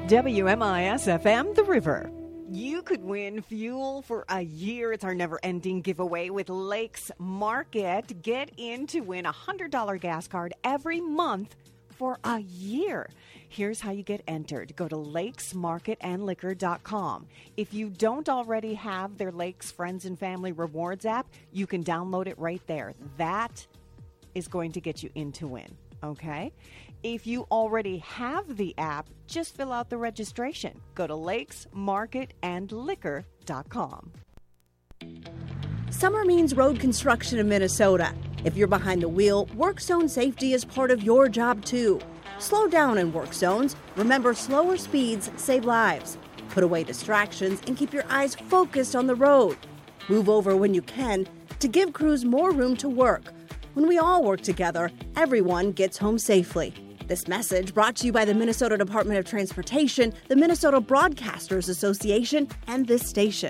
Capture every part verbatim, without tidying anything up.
W M I S F M, The River. You could win fuel for a year. It's our never-ending giveaway with Lakes Market. Get in to win a one hundred dollars gas card every month for a year. Here's how you get entered. Go to lakes market and liquor dot com. If you don't already have their Lakes Friends and Family Rewards app, you can download it right there. That is going to get you in to win, okay? If you already have the app, just fill out the registration. Go to lakes market and liquor dot com. Summer means road construction in Minnesota. If you're behind the wheel, work zone safety is part of your job too. Slow down in work zones. Remember, slower speeds save lives. Put away distractions and keep your eyes focused on the road. Move over when you can to give crews more room to work. When we all work together, everyone gets home safely. This message brought to you by the Minnesota Department of Transportation, the Minnesota Broadcasters Association, and this station.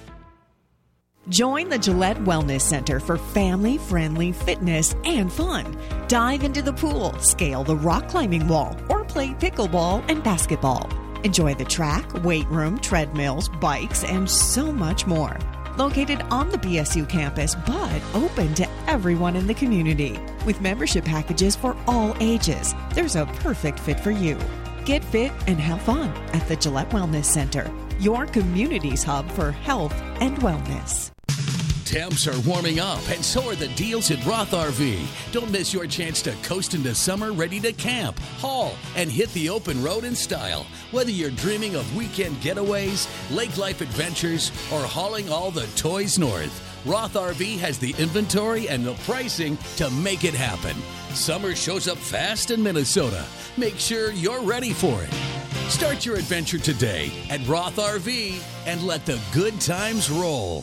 Join the Gillette Wellness Center for family-friendly fitness and fun. Dive into the pool, scale the rock climbing wall, or play pickleball and basketball. Enjoy the track, weight room, treadmills, bikes, and so much more. Located on the B S U campus, but open to everyone in the community. With membership packages for all ages, there's a perfect fit for you. Get fit and have fun at the Gillette Wellness Center, your community's hub for health and wellness. Temps are warming up, and so are the deals at Roth R V. Don't miss your chance to coast into summer ready to camp, haul, and hit the open road in style. Whether you're dreaming of weekend getaways, lake life adventures, or hauling all the toys north, Roth R V has the inventory and the pricing to make it happen. Summer shows up fast in Minnesota. Make sure you're ready for it. Start your adventure today at Roth R V and let the good times roll.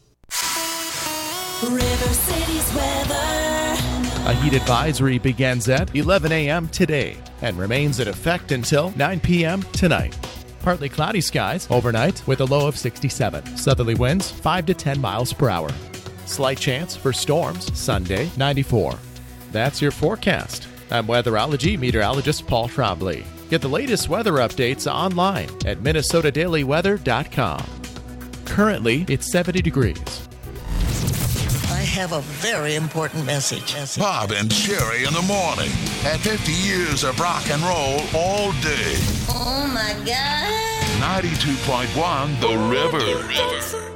River City's weather. A heat advisory begins at eleven a.m. today and remains in effect until nine p.m. tonight. Partly cloudy skies overnight with a low of sixty-seven. Southerly winds five to ten miles per hour. Slight chance for storms Sunday, ninety-four. That's your forecast. I'm weatherology meteorologist Paul Trombley. Get the latest weather updates online at minnesota daily weather dot com. Currently, it's seventy degrees. I have a very important message. Bob and Sherry in the morning. At fifty years of rock and roll all day. Oh my God. ninety-two point one The River. The River.